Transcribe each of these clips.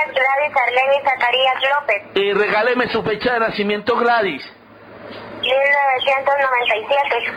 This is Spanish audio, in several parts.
Gladys Arlene Zacarías López. Regáleme su fecha de nacimiento, Gladys. 1997.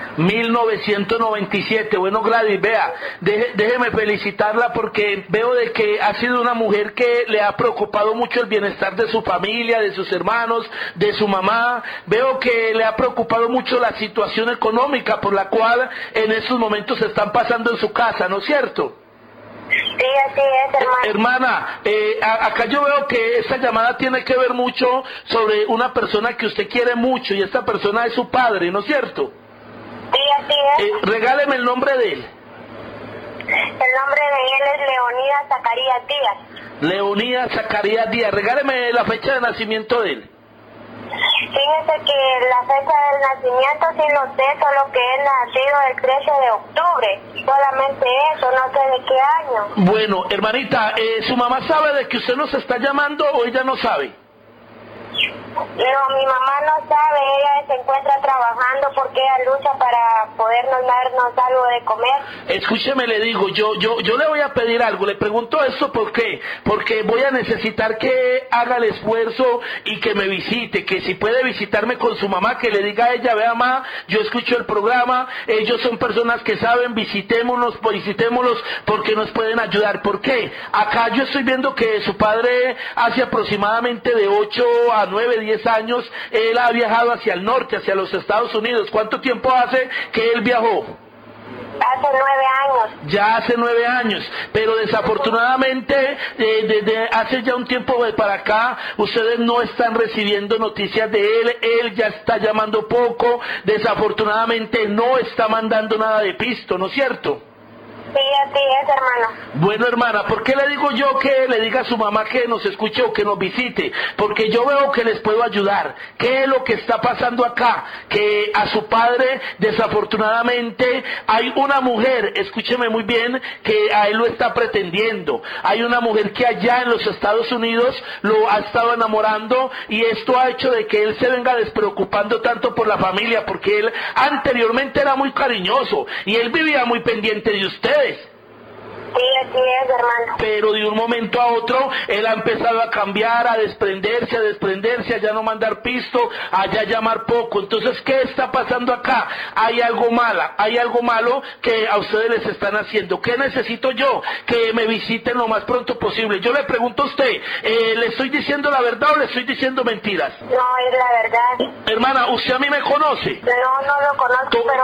1997. Bueno, Gladys, vea, déjeme felicitarla porque veo de que ha sido una mujer que le ha preocupado mucho el bienestar de su familia, de sus hermanos, de su mamá. Veo que le ha preocupado mucho la situación económica por la cual en estos momentos se están pasando en su casa, ¿no es cierto? Sí, así es, hermano. Hermana, acá yo veo que esta llamada tiene que ver mucho sobre una persona que usted quiere mucho y esta persona es su padre, ¿no es cierto? Sí, así es. Regáleme el nombre de él. El nombre de él es Leonidas Zacarías Díaz. Leonidas Zacarías Díaz. Regáleme la fecha de nacimiento de él. Fíjese que la fecha del nacimiento sí lo sé, solo que es nacido el 13 de octubre. Solamente eso, no sé de qué año. Bueno, hermanita, ¿su mamá sabe de que usted nos está llamando o ella no sabe? No, mi mamá no sabe, ella se encuentra trabajando porque ella lucha para podernos darnos algo de comer. Escúcheme, le digo, yo le voy a pedir algo, le pregunto esto ¿por qué? Porque voy a necesitar que haga el esfuerzo y que me visite, que si puede visitarme con su mamá, que le diga a ella, vea mamá, yo escucho el programa, ellos son personas que saben, visitémonos porque nos pueden ayudar. ¿Por qué? Acá yo estoy viendo que su padre hace aproximadamente de 8 a 9, 10 años, él ha viajado hacia el norte, hacia los Estados Unidos. ¿Cuánto tiempo hace que él viajó? Hace 9 años. Ya hace 9 años, pero desafortunadamente desde hace ya un tiempo para acá ustedes no están recibiendo noticias de él ya está llamando poco, desafortunadamente no está mandando nada de pisto, ¿no es cierto? Sí, así es, hermano. Bueno, hermana, ¿por qué le digo yo que le diga a su mamá que nos escuche o que nos visite? Porque yo veo que les puedo ayudar. ¿Qué es lo que está pasando acá? Que a su padre, desafortunadamente, hay una mujer, escúcheme muy bien, que a él lo está pretendiendo. Hay una mujer que allá en los Estados Unidos lo ha estado enamorando y esto ha hecho de que él se venga despreocupando tanto por la familia, porque él anteriormente era muy cariñoso y él vivía muy pendiente de ustedes. Sí, así es, hermano. Pero de un momento a otro, él ha empezado a cambiar, a desprenderse, a ya no mandar pisto, a ya llamar poco. Entonces, ¿qué está pasando acá? Hay algo malo que a ustedes les están haciendo. ¿Qué necesito yo? Que me visiten lo más pronto posible. Yo le pregunto a usted, ¿le estoy diciendo la verdad o le estoy diciendo mentiras? No, es la verdad. Hermana, ¿usted a mí me conoce? No lo conozco, pero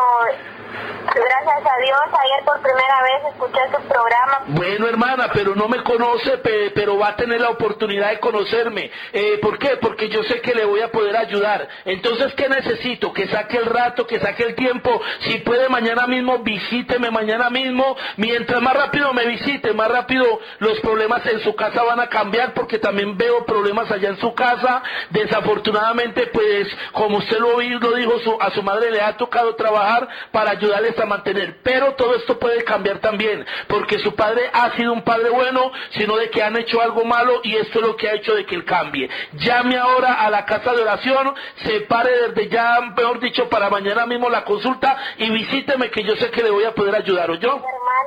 gracias a Dios, ayer por primera vez escuché su programa. Bueno, hermana, pero no me conoce, pero va a tener la oportunidad de conocerme. ¿Por qué? Porque yo sé que le voy a poder ayudar. Entonces, ¿qué necesito? Que saque el rato, que saque el tiempo. Si puede mañana mismo, visíteme mañana mismo. Mientras más rápido me visite, más rápido los problemas en su casa van a cambiar, porque también veo problemas allá en su casa. Desafortunadamente, pues, como usted lo dijo, a su madre le ha tocado trabajar para ayudarles a mantener, pero todo esto puede cambiar también, porque su padre ha sido un padre bueno, sino de que han hecho algo malo y esto es lo que ha hecho de que él cambie. Llame ahora a la casa de oración, se pare desde ya, mejor dicho, para mañana mismo la consulta y visíteme, que yo sé que le voy a poder ayudar, ¿oyó?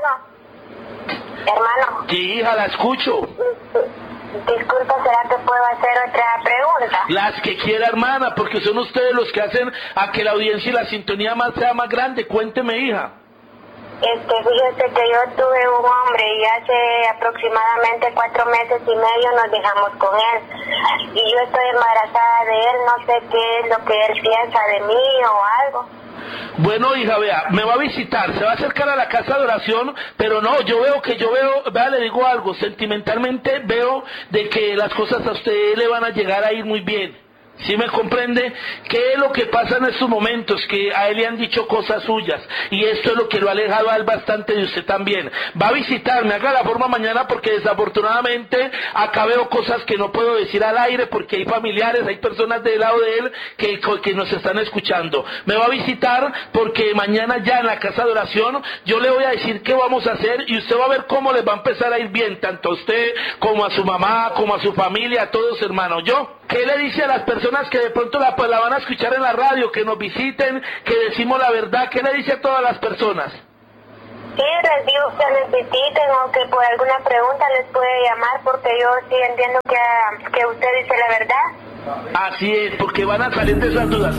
Hermano. Sí, hija, la escucho. Disculpa, ¿será que puedo hacer otra pregunta? Las que quiera, hermana, porque son ustedes los que hacen a que la audiencia y la sintonía sea más grande. Cuénteme, hija. Fíjese que yo tuve un hombre y hace aproximadamente 4 meses y medio nos dejamos con él. Y yo estoy embarazada de él, no sé qué es lo que él piensa de mí o algo. Bueno, hija, vea, me va a visitar, se va a acercar a la casa de oración, pero no, vea, le digo algo, sentimentalmente veo de que las cosas a usted le van a llegar a ir muy bien. ¿Sí me comprende? ¿Qué es lo que pasa en estos momentos? Que a él le han dicho cosas suyas y esto es lo que lo ha alejado a él bastante de usted también. Va a visitarme, haga la forma mañana, porque desafortunadamente acá veo cosas que no puedo decir al aire porque hay familiares, hay personas del lado de él que nos están escuchando. Me va a visitar porque mañana ya en la casa de oración yo le voy a decir qué vamos a hacer y usted va a ver cómo les va a empezar a ir bien, tanto a usted como a su mamá, como a su familia, a todos, hermanos. ¿Qué le dice a las personas que de pronto la van a escuchar en la radio, que nos visiten, que decimos la verdad? ¿Qué le dice a todas las personas? Que Sí, recibo que necesiten o que por alguna pregunta les puede llamar, porque yo sí entiendo que usted dice la verdad. Así es, porque van a salir de esas dudas.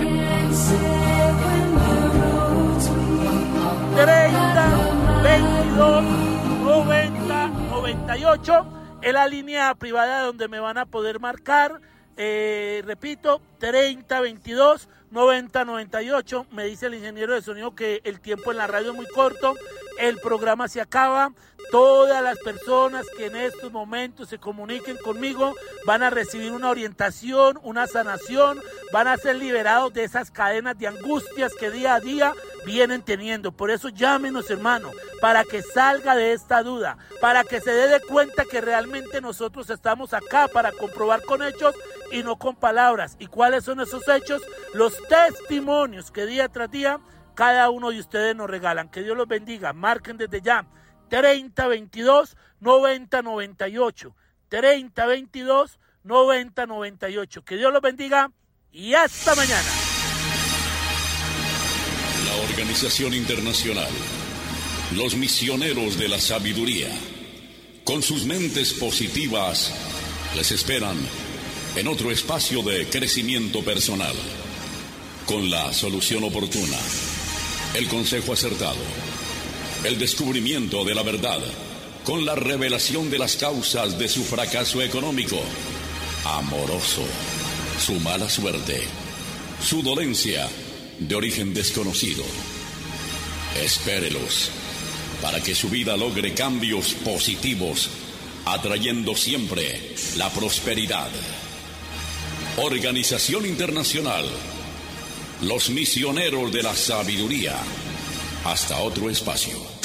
30 22 90 98 es la línea privada donde me van a poder marcar. Repito, 30 22 90 98. Me dice el ingeniero de sonido que el tiempo en la radio es muy corto, el programa se acaba. Todas las personas que en estos momentos se comuniquen conmigo van a recibir una orientación, una sanación, van a ser liberados de esas cadenas de angustias que día a día vienen teniendo. Por eso llámenos, hermano, para que salga de esta duda, para que se dé de cuenta que realmente nosotros estamos acá para comprobar con hechos y no con palabras. ¿Y cuáles son esos hechos? Los testimonios que día tras día cada uno de ustedes nos regalan. Que Dios los bendiga. Marquen desde ya 30 22 90 98. 30 22 90 98. Que Dios los bendiga y hasta mañana. La Organización Internacional, los misioneros de la sabiduría, con sus mentes positivas, les esperan en otro espacio de crecimiento personal, con la solución oportuna, el consejo acertado, el descubrimiento de la verdad, con la revelación de las causas de su fracaso económico, amoroso, su mala suerte, su dolencia de origen desconocido. Espérelos para que su vida logre cambios positivos, atrayendo siempre la prosperidad. Organización Internacional, los misioneros de la sabiduría. Hasta otro espacio.